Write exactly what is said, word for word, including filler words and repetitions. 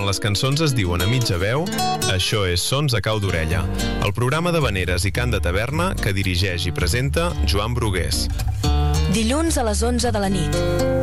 les cançons es diuen a mitja veu, això és Sons a cau d'orella, el programa d'havaneres i cant de taverna que dirigeix i presenta Joan Brugués. Dilluns a les onze de la nit.